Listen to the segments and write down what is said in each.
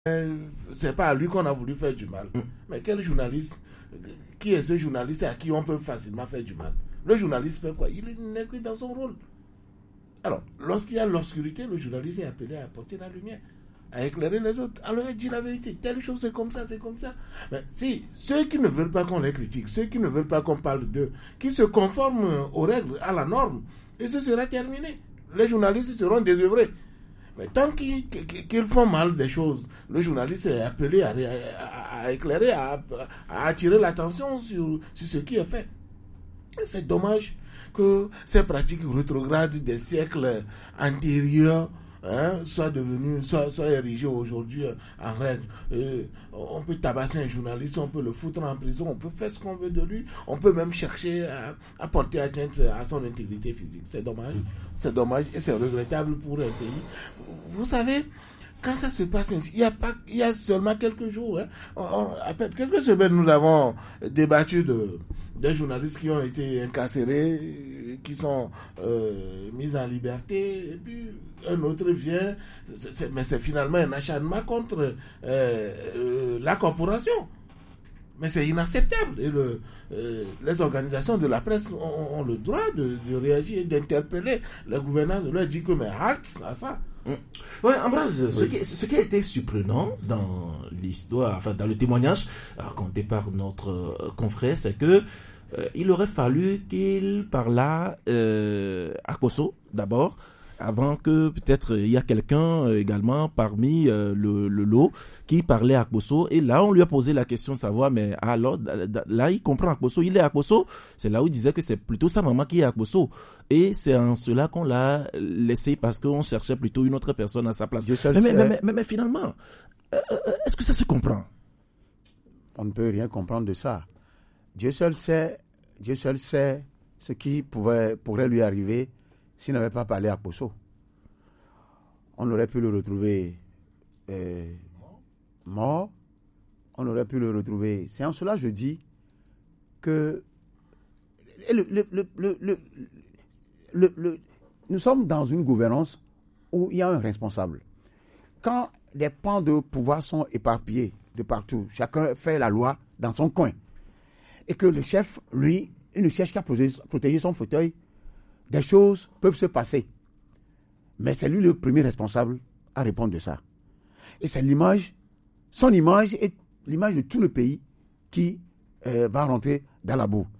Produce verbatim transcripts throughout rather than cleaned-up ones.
c'est pas à lui qu'on a voulu faire du mal. Mm. Mais quel journaliste, qui est ce journaliste à qui on peut facilement faire du mal? Le journaliste fait quoi? Il est écrit dans son rôle. Alors, lorsqu'il y a l'obscurité, le journaliste est appelé à apporter la lumière, à éclairer les autres. Alors, il dit la vérité. Telle chose, c'est comme ça, c'est comme ça. Mais si ceux qui ne veulent pas qu'on les critique, ceux qui ne veulent pas qu'on parle d'eux, qui se conforment aux règles, à la norme, et ce sera terminé. Les journalistes seront désœuvrés. Mais tant qu'ils, qu'ils font mal des choses, le journaliste est appelé à, à, à éclairer, à, à attirer l'attention sur, sur ce qui est fait. Et c'est dommage que ces pratiques rétrogrades des siècles antérieurs hein, soient devenues, soient, soient érigées aujourd'hui en règle. Et on peut tabasser un journaliste, on peut le foutre en prison, on peut faire ce qu'on veut de lui, on peut même chercher à, à porter atteinte à son intégrité physique. C'est dommage, c'est dommage et c'est regrettable pour un pays. Vous savez, quand ça se passe ainsi, il y a pas, il y a seulement quelques jours, hein, on, on, après quelques semaines, nous avons débattu de des journalistes qui ont été incarcérés, qui sont euh, mis en liberté, et puis un autre vient, c'est, c'est, mais c'est finalement un acharnement contre euh, euh, la corporation. Mais c'est inacceptable. Et le, euh, les organisations de la presse ont, ont le droit de, de réagir et d'interpeller le gouvernement, de leur dire que mais halte à ça. Oui, Ambroise, oui. Ce, qui, ce qui a été surprenant dans l'histoire, enfin dans le témoignage raconté par notre euh, confrère, c'est que euh, il aurait fallu qu'il parlât euh, à Kosso d'abord, avant que peut-être il y a quelqu'un euh, également parmi euh, le, le lot qui parlait à Kosso, et là on lui a posé la question de savoir, mais alors là il comprend à Kosso, il est à Kosso, c'est là où il disait que c'est plutôt sa maman qui est à Kosso, et c'est en cela qu'on l'a laissé parce qu'on cherchait plutôt une autre personne à sa place. Mais, mais, mais, mais, mais finalement, euh, est-ce que ça se comprend? On ne peut rien comprendre de ça. Dieu seul sait, Dieu seul sait ce qui pouvait, pourrait lui arriver s'il n'avait pas parlé à Kosso. On aurait pu le retrouver euh, mort, on aurait pu le retrouver. C'est en cela que je dis que le, le, le, le, le, le, le, nous sommes dans une gouvernance où il y a un responsable. Quand les pans de pouvoir sont éparpillés de partout, chacun fait la loi dans son coin, et que le chef, lui, il ne cherche qu'à protéger son fauteuil, des choses peuvent se passer. Mais c'est lui le premier responsable à répondre de ça. Et c'est l'image, son image et l'image de tout le pays qui euh, va rentrer dans la boue.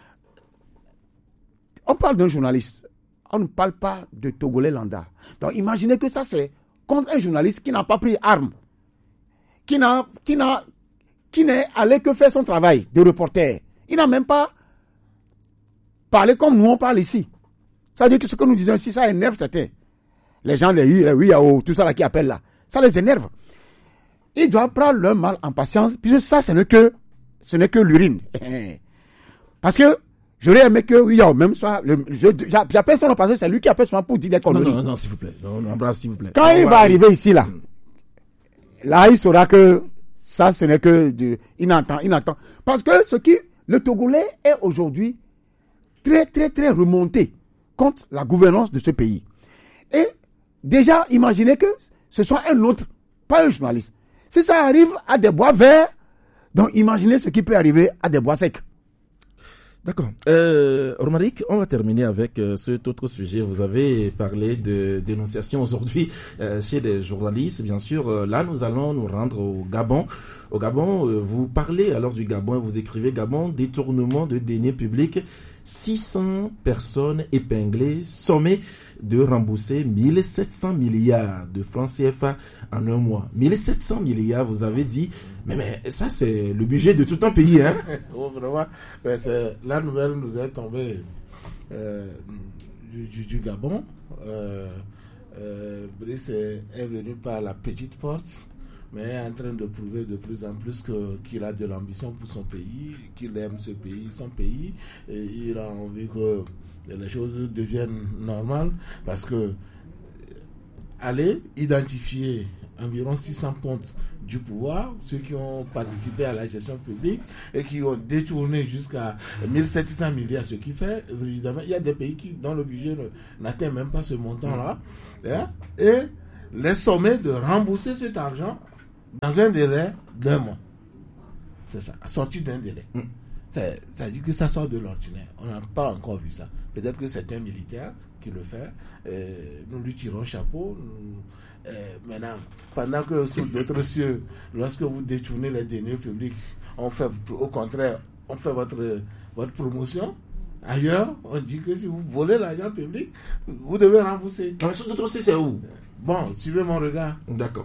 On parle d'un journaliste, on ne parle pas de Togolais lambda. Donc imaginez que ça c'est contre un journaliste qui n'a pas pris arme, qui n'a, qui n'a, qui n'est allé que faire son travail de reporter. Il n'a même pas parlé comme nous on parle ici. Ça veut dire que ce que nous disons ici, ça énerve certains. Les gens, les oui, oui, oh, tout ça là qui appellent là, ça les énerve. Ils doivent prendre leur mal en patience, puisque ça, ce n'est que, ce n'est que l'urine. Parce que j'aurais aimé que oui, oh, même soit, le, je, j'appelle son nom parce que c'est lui qui appelle son pour dire des conneries. Non, non, non, s'il vous plaît. Non, non, Ambroise, s'il vous plaît. Quand non, il va arriver ici là, là, il saura que ça, ce n'est que du, il n'entend, il n'entend. Parce que ce qui, le Togolais est aujourd'hui très, très, très remonté contre la gouvernance de ce pays. Et déjà, imaginez que ce soit un autre, pas un journaliste. Si ça arrive à des bois verts, donc imaginez ce qui peut arriver à des bois secs. D'accord. Euh, Romaric, on va terminer avec euh, cet autre sujet. Vous avez parlé de dénonciation aujourd'hui euh, chez des journalistes. Bien sûr, euh, là, nous allons nous rendre au Gabon. Au Gabon, euh, vous parlez alors du Gabon, vous écrivez Gabon, détournement de deniers publics. six cents personnes épinglées, sommées de rembourser mille sept cents milliards de francs C F A en un mois. mille sept cents milliards, vous avez dit, mais, mais ça c'est le budget de tout un pays, hein? Oh, vraiment, ben, c'est, la nouvelle nous est tombée euh, du, du, du Gabon. Euh, euh, Brice est, est venu par la petite porte, mais est en train de prouver de plus en plus que, qu'il a de l'ambition pour son pays, qu'il aime ce pays, son pays, et il a envie que les choses deviennent normales, parce que aller identifier environ six cents pontes du pouvoir, ceux qui ont participé à la gestion publique et qui ont détourné jusqu'à mille sept cents milliards, ce qui fait, évidemment, il y a des pays qui, dont le budget n'atteint même pas ce montant-là, hein, et les sommets de rembourser cet argent dans un délai d'un mois. C'est ça, sorti d'un délai. Mm. C'est, ça dit que ça sort de l'ordinaire. On n'a pas encore vu ça. Peut-être que c'est un militaire qui le fait. Euh, nous lui tirons chapeau. Nous, euh, maintenant, pendant que sous d'autres cieux, lorsque vous détournez les deniers publics, on fait, au contraire, on fait votre, votre promotion. Ailleurs, on dit que si vous volez l'argent public, vous devez rembourser. Mais sous d'autres cieux, c'est où? Bon, suivez mon regard. D'accord.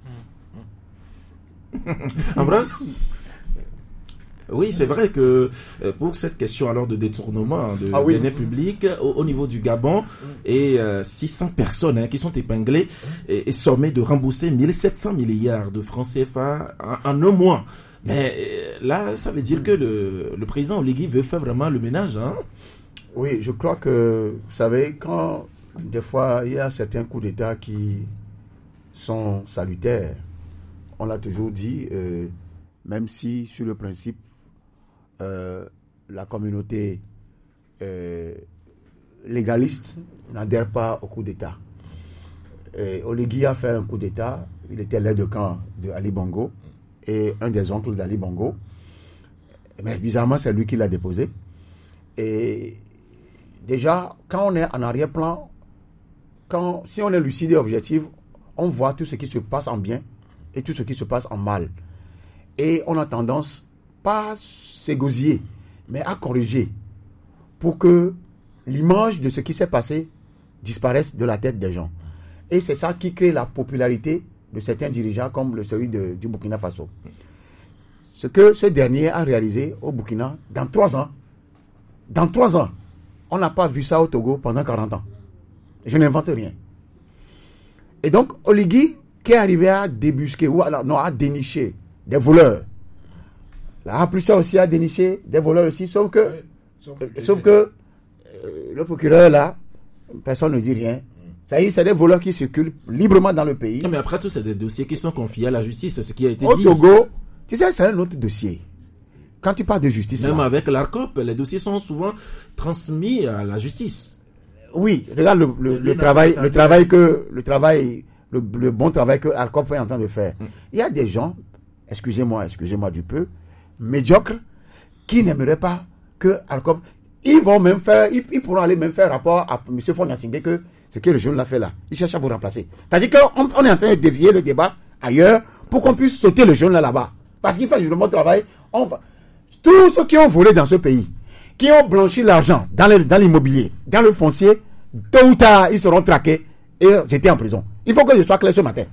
Ambroise? Oui, c'est vrai que pour cette question alors de détournement de ah oui. deniers publics au, au niveau du Gabon, et euh, six cents personnes hein, qui sont épinglées et, et sommées de rembourser mille sept cents milliards de francs C F A en, en un mois. Mais euh, là, ça veut dire que le, le président Oligui veut faire vraiment le ménage. Hein? Oui, je crois que, vous savez, quand des fois il y a certains coups d'État qui sont salutaires, on l'a toujours dit, euh, même si sur le principe, Euh, la communauté euh, légaliste n'adhère pas au coup d'État. Et Oligui a fait un coup d'État, il était l'aide de camp de Ali Bongo et un des oncles d'Ali Bongo. Mais bizarrement, c'est lui qui l'a déposé. Et déjà, quand on est en arrière-plan, quand, si on est lucide et objectif, on voit tout ce qui se passe en bien et tout ce qui se passe en mal. Et on a tendance pas s'égosiller, mais à corriger pour que l'image de ce qui s'est passé disparaisse de la tête des gens. Et c'est ça qui crée la popularité de certains dirigeants comme le celui de, du Burkina Faso. Ce que ce dernier a réalisé au Burkina dans trois ans, dans trois ans, on n'a pas vu ça au Togo pendant quarante ans. Je n'invente rien. Et donc, Oligui, qui est arrivé à débusquer, ou alors, non, à dénicher des voleurs, la A plus ça aussi a déniché des voleurs aussi, sauf que, oui, sauf, euh, sauf que euh, le procureur là, personne ne dit rien. Ça y est, c'est des voleurs qui circulent librement dans le pays. Non, mais après tout, c'est des dossiers qui sont confiés à la justice, c'est ce qui a été Au dit. Au Togo, tu sais, c'est un autre dossier. Quand tu parles de justice... Même là, avec l'ARCOP, les dossiers sont souvent transmis à la justice. Oui, regarde le, le, le travail, le travail que, le travail, le, le bon travail que l'ARCOP est en train de faire. Mm. Il y a des gens, excusez-moi, excusez-moi du peu, médiocres, qui n'aimeraient pas que ARCOP, ils vont même faire, ils, ils pourront aller même faire rapport à M. Fognassingbe que ce que le jeune l'a fait là. Il cherche à vous remplacer. C'est-à-dire qu'on on est en train de dévier le débat ailleurs pour qu'on puisse sauter le jeune là là-bas. Parce qu'il fait du bon travail. On va... Tous ceux qui ont volé dans ce pays, qui ont blanchi l'argent dans, le, dans l'immobilier, dans le foncier, tôt ou tard, ils seront traqués et jetés en prison. Il faut que je sois clair ce matin.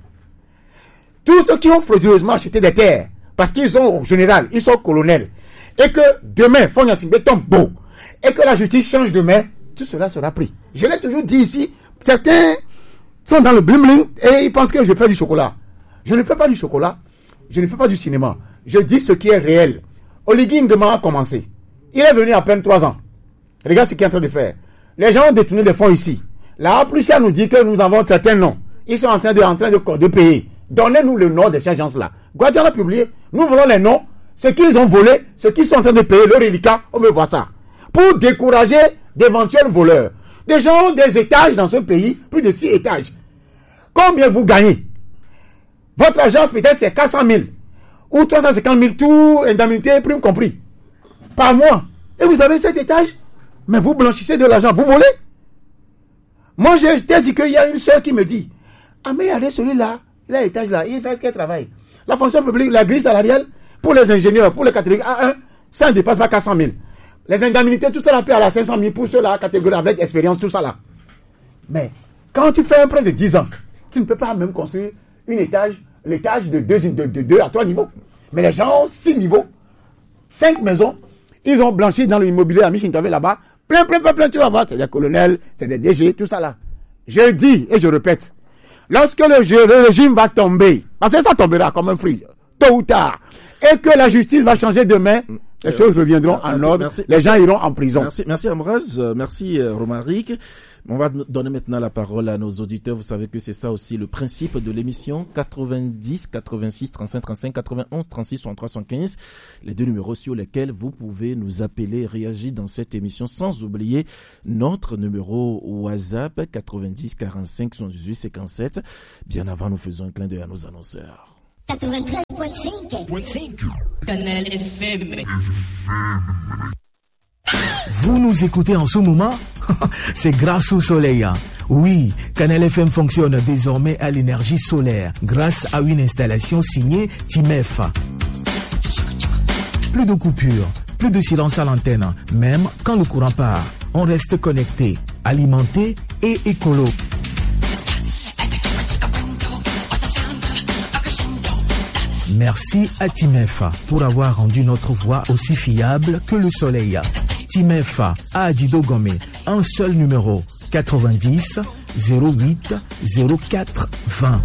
Tous ceux qui ont frauduleusement acheté des terres, parce qu'ils sont au général, ils sont colonels, et que demain, Fognassingbe tombe beau, et que la justice change de main, tout cela sera pris. Je l'ai toujours dit ici, certains sont dans le bling-bling et ils pensent que je fais du chocolat. Je ne fais pas du chocolat, je ne fais pas du cinéma. Je dis ce qui est réel. Oligui Nguema a commencé. Il est venu à peine trois ans. Regarde ce qu'il est en train de faire. Les gens ont détourné des fonds ici. La A plus nous dit que nous avons certains noms. Ils sont en train de, en train de, de payer. Donnez-nous le nom de ces gens-là. Guardian a publié. Nous voulons les noms. Ce qu'ils ont volé, ce qu'ils sont en train de payer, le reliquat, on me voit ça. Pour décourager d'éventuels voleurs. Des gens ont des étages dans ce pays, plus de six étages. Combien vous gagnez? Votre agence, peut-être, c'est quatre cent mille. Ou trois cent cinquante mille, tout, indemnité, prime compris. Par mois. Et vous avez cet étage? Mais vous blanchissez de l'argent, vous volez? Moi, j'ai dit qu'il y a une soeur qui me dit, ah, mais regardez celui-là, il a l'étage là, il fait quel travail? La fonction publique, la grille salariale, pour les ingénieurs, pour les catégories A un, ça ne dépasse pas quatre cent mille. Les indemnités, tout ça là, peut aller à cinq cent mille pour ceux-là, catégorie avec expérience, tout ça là. Mais, quand tu fais un prêt de dix ans, tu ne peux pas même construire une étage, l'étage de deux, de, de deux à trois niveaux. Mais les gens ont six niveaux, cinq maisons, ils ont blanchi dans l'immobilier à Michintavé là-bas, plein, plein, plein, plein, tu vas voir, c'est des colonels, c'est des D G, tout ça là. Je dis et je répète, lorsque le, le régime va tomber, parce que ça tombera comme un fruit, tôt ou tard, et que la justice va changer de main, les merci. choses reviendront merci, en ordre, merci. les gens iront en prison. Merci, merci Ambroise, merci Romaric. On va donner maintenant la parole à nos auditeurs. Vous savez que c'est ça aussi le principe de l'émission. quatre-vingt-dix, quatre-vingt-six, trente-cinq, trente-cinq, quatre-vingt-onze, trente-six, soixante-trois, soixante-quinze. Les deux numéros sur lesquels vous pouvez nous appeler, réagir dans cette émission, sans oublier notre numéro WhatsApp quatre-vingt-dix, quarante-cinq, soixante-dix-huit, cinquante-sept. Bien avant, nous faisons un clin d'œil à nos annonceurs. quatre-vingt-treize virgule cinq. Canal F M. Vous nous écoutez en ce moment? C'est grâce au soleil. Oui, Canal F M fonctionne désormais à l'énergie solaire grâce à une installation signée Timef. Plus de coupures, plus de silence à l'antenne, même quand le courant part. On reste connecté, alimenté et écolo. Merci à Timef pour avoir rendu notre voix aussi fiable que le soleil. Timef à Adido Gomé, un seul numéro, quatre-vingt-dix zéro huit zéro quatre vingt.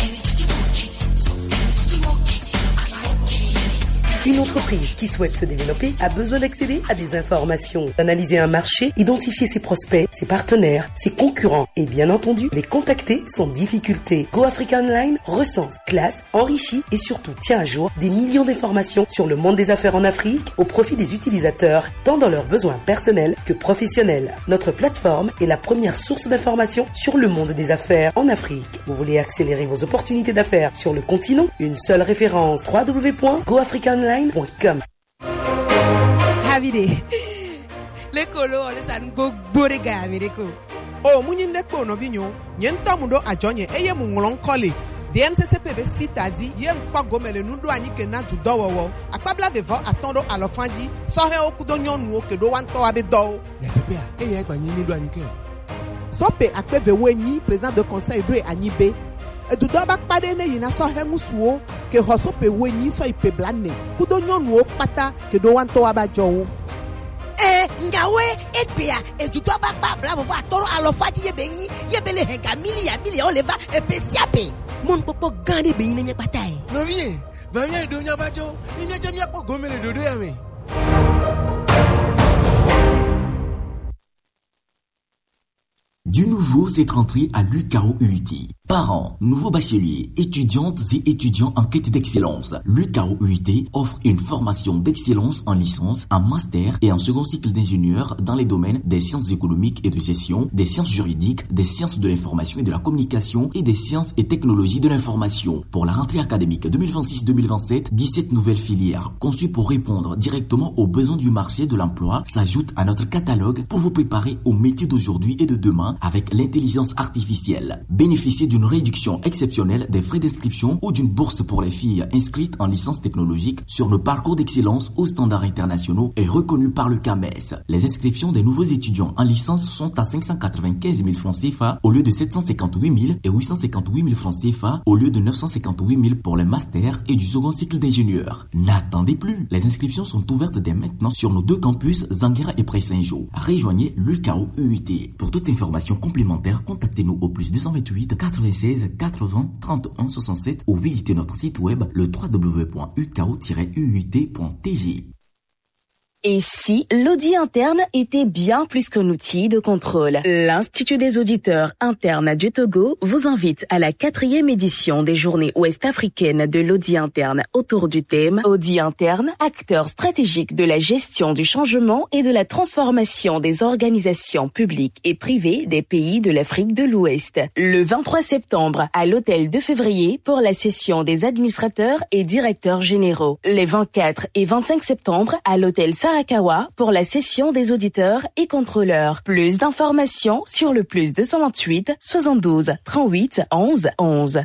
Une entreprise qui souhaite se développer a besoin d'accéder à des informations, d'analyser un marché, identifier ses prospects, ses partenaires, ses concurrents et bien entendu les contacter sans difficulté. Go Africa Online recense, classe, enrichit et surtout tient à jour des millions d'informations sur le monde des affaires en Afrique au profit des utilisateurs, tant dans leurs besoins personnels que professionnels. Notre plateforme est la première source d'informations sur le monde des affaires en Afrique. Vous voulez accélérer vos opportunités d'affaires sur le continent? Une seule référence, w w w point go africa online point com. Havide. Le colo le san go borega mireko. Oh munyinde ko no vinyo, nyenta mundo ajonye eye mungolon kole. D M C C P B sitadi yem pa gomele nudo anyi ke na du dowo. Akpabla vevo atondo alofanji, so he okudo nyonu o ke do wanto abe do. Ya tepea, eye kwa nyi nudo anyi ke. Sope akpeve wenyi président de conseil do anyi be. Du doba kpade ne yina so hengu suo ke hoso pe wenyi so ipe blane kudo nyonu o pata ke do wanto abajo eh ngawe etbia e du doba kpa bravo va toro alofati ye benyi ye bele henga milia milia oleva e pe siape mon popo gande be yina nyapatai no vie va nya do nya bajo ni nya jamia ko gomele do do ya me. Du nouveau cette rentrée à l'U K O U I T. Parents, nouveaux bacheliers, étudiantes et étudiants en quête d'excellence. L'U K O U I T offre une formation d'excellence en licence, en master et en second cycle d'ingénieur dans les domaines des sciences économiques et de gestion, des sciences juridiques, des sciences de l'information et de la communication et des sciences et technologies de l'information. Pour la rentrée académique deux mille vingt-six deux mille vingt-sept, dix-sept nouvelles filières conçues pour répondre directement aux besoins du marché de l'emploi s'ajoutent à notre catalogue pour vous préparer aux métiers d'aujourd'hui et de demain avec l'intelligence artificielle. Bénéficiez d'une réduction exceptionnelle des frais d'inscription ou d'une bourse pour les filles inscrites en licence technologique sur le parcours d'excellence aux standards internationaux et reconnu par le C A M E S. Les inscriptions des nouveaux étudiants en licence sont à cinq cent quatre-vingt-quinze mille francs C F A au lieu de sept cent cinquante-huit mille et huit cent cinquante-huit mille francs C F A au lieu de neuf cent cinquante-huit mille pour les masters et du second cycle d'ingénieur. N'attendez plus. Les inscriptions sont ouvertes dès maintenant sur nos deux campus Zanguera et Pré-Saint-Jean. Rejoignez l'U K O U I T. Pour toute information complémentaire, contactez-nous au plus deux cent vingt-huit quatre-vingt-seize quatre-vingts trente et un soixante-sept ou visitez notre site web le w w w point u k o tiret u i t point t g. Et si l'audit interne était bien plus qu'un outil de contrôle? L'Institut des auditeurs internes du Togo vous invite à la quatrième édition des Journées ouest-africaines de l'audit interne autour du thème Audit interne, acteur stratégique de la gestion du changement et de la transformation des organisations publiques et privées des pays de l'Afrique de l'Ouest. Le vingt-trois septembre à l'hôtel de février pour la session des administrateurs et directeurs généraux. Les vingt-quatre et vingt-cinq septembre à l'hôtel Sarakawa pour la session des auditeurs et contrôleurs. Plus d'informations sur le plus deux cent vingt-huit soixante-douze trente-huit onze onze.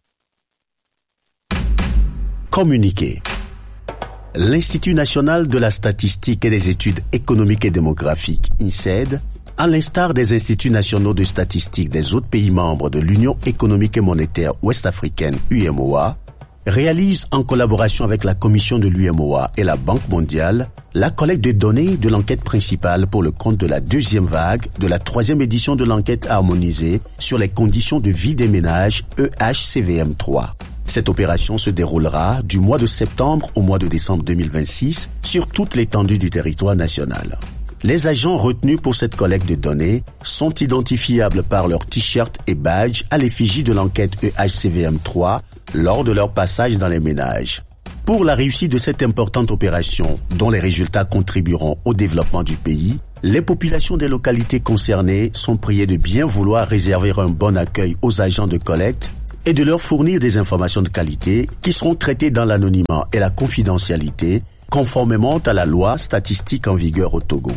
Communiqué. L'Institut national de la statistique et des études économiques et démographiques, I N S E D, à l'instar des instituts nationaux de statistique des autres pays membres de l'Union économique et monétaire ouest-africaine, U M O A, réalise en collaboration avec la commission de l'U M O A et la Banque mondiale la collecte de données de l'enquête principale pour le compte de la deuxième vague de la troisième édition de l'enquête harmonisée sur les conditions de vie des ménages E H C V M trois. Cette opération se déroulera du mois de septembre au mois de décembre deux mille vingt-six sur toute l'étendue du territoire national. Les agents retenus pour cette collecte de données sont identifiables par leur t-shirt et badge à l'effigie de l'enquête E H C V M trois lors de leur passage dans les ménages. Pour la réussite de cette importante opération, dont les résultats contribueront au développement du pays, les populations des localités concernées sont priées de bien vouloir réserver un bon accueil aux agents de collecte et de leur fournir des informations de qualité qui seront traitées dans l'anonymat et la confidentialité, conformément à la loi statistique en vigueur au Togo.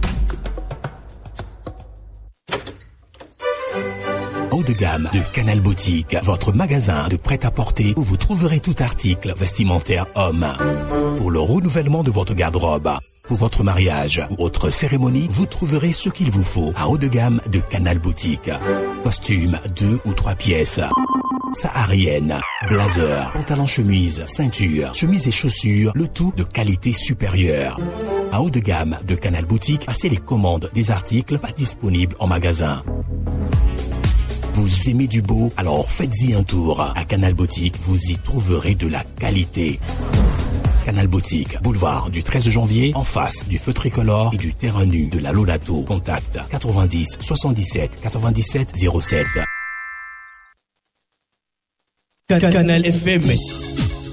Haut de gamme de Canal Boutique, votre magasin de prêt-à-porter où vous trouverez tout article vestimentaire homme. Pour le renouvellement de votre garde-robe, pour votre mariage ou autre cérémonie, vous trouverez ce qu'il vous faut à haut de gamme de Canal Boutique. Costumes, deux ou trois pièces. Saharienne, blazer, pantalon chemise, ceinture, chemise et chaussures, le tout de qualité supérieure. À haut de gamme de Canal Boutique, passez les commandes des articles pas disponibles en magasin. Vous aimez du beau? Alors faites-y un tour. À Canal Boutique, vous y trouverez de la qualité. Canal Boutique, boulevard du treize janvier, en face du feu tricolore et du terrain nu de la Lonato. Contact quatre-vingt-dix soixante-dix-sept quatre-vingt-dix-sept zéro sept. Canal F M